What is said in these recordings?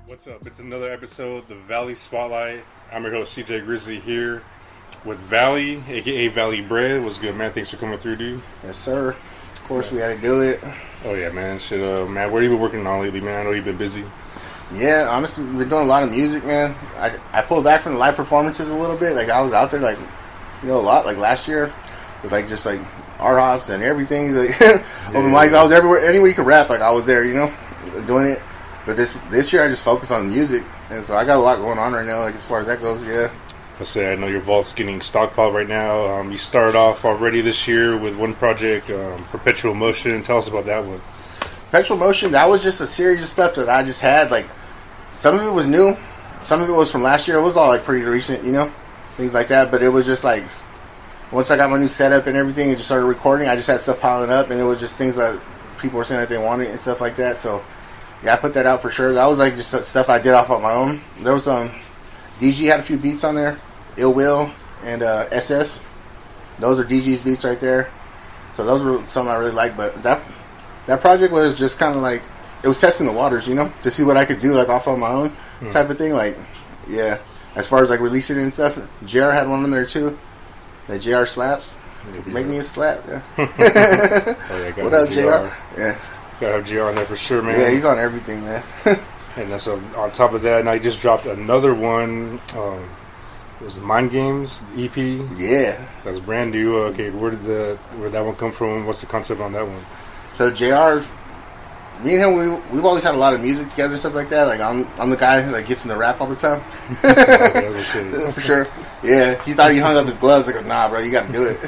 What's up? It's another episode of the Valley Spotlight. I'm your host CJ Grizzly here with Valley, aka Valley Bread. What's good, man? Thanks for coming through, dude. Yes, sir. Of course, we had to do it. Oh yeah, man. Shit, man. What have you been working on lately, man? I know you've been busy. Yeah, honestly, we're doing a lot of music, man. I pulled back from the live performances a little bit. Like, I was out there, like, a lot, like, last year with, like, just, like, R-Hops and everything. Like, open mics. I was everywhere. Anywhere you could rap, like, I was there, doing it. But this year, I just focused on music. And so I got a lot going on right now, like, as far as that goes, yeah. I know your vault's getting stockpiled right now. You started off already this year with one project, Perpetual Motion. Tell us about that one. Perpetual Motion, that was just a series of stuff that I just had. Like, some of it was new. Some of it was from last year. It was all, like, pretty recent, things like that. But it was just, like, once I got my new setup and everything and just started recording, I just had stuff piling up. And it was just things that people were saying that they wanted and stuff like that. So, yeah, I put that out for sure. That was, like, just stuff I did off on my own. There was DG had a few beats on there. Ill Will and SS. Those are DG's beats right there. So those were something I really liked. But that project was just kind of like, it was testing the waters, to see what I could do, like, off on my own type of thing. Like, yeah, as far as, like, releasing it and stuff. JR had one on there, too. The JR slaps. Make me a slap, yeah. What up, JR? Yeah. Gotta have JR on there for sure, man. Yeah, he's on everything, man. And that's on top of that, now you just dropped another one. It was Mind Games EP. Yeah, that's brand new. Okay, where did that one come from? What's the concept on that one? So JR, me and him, we've always had a lot of music together and stuff like that. Like, I'm the guy that gets into rap all the time. For sure. Yeah, he thought he hung up his gloves. Like, nah, bro, you got to do it.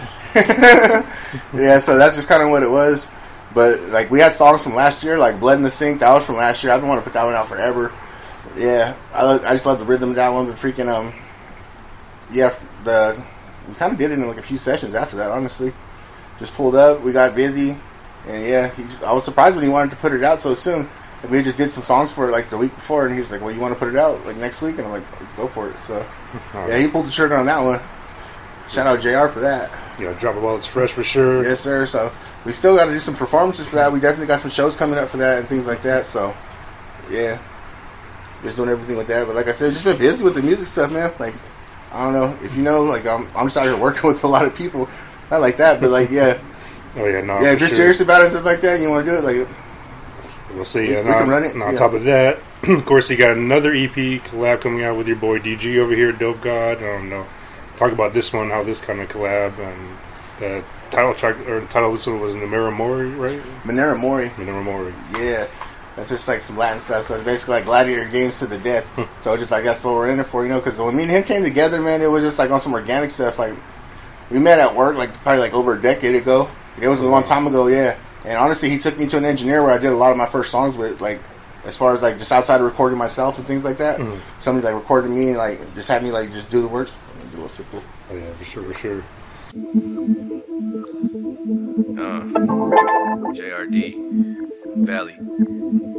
Yeah, so that's just kind of what it was. But, like, we had songs from last year, like Blood in the Sink. That was from last year. I've been wanting to put that one out forever. Yeah, I just love the rhythm of that one. But freaking yeah, we kind of did it in like a few sessions after that, honestly. Just pulled up, we got busy, and yeah, I was surprised when he wanted to put it out so soon. And we just did some songs for it like the week before, and he was like, well, you want to put it out like next week? And I'm like, let's go for it. So, yeah, he pulled the trigger on that one. Shout out JR for that. Yeah, drop it while it's fresh for sure. Yes, sir. So, we still got to do some performances for that. We definitely got some shows coming up for that and things like that. So, yeah, just doing everything with that. But like I said, just been busy with the music stuff, man. Like, I don't know if you know, like, I'm just out here working with a lot of people. Not like that, but like, yeah. Oh yeah, no. Yeah, if you're serious about it and stuff like that, and you want to do it, like, we'll see. We can run it. And on top of that, of course, you got another EP collab coming out with your boy DG over here, Dope God. I don't know. Talk about this one, how this kind of collab, and the title track or the title of this one was Minera Mori, right? Minera Mori. Minera Mori. Yeah. That's just like some Latin stuff. So it's basically like gladiator games to the death. So it's just like, that's what we're in it for, because when me and him came together, man, it was just like on some organic stuff. Like, we met at work like probably like over a decade ago. It was a long time ago, yeah. And honestly, he took me to an engineer where I did a lot of my first songs with, like, as far as like just outside of recording myself and things like that. Somebody like recorded me and like just had me like just do the works. Do a little simple. Oh yeah, for sure. JRD Valley.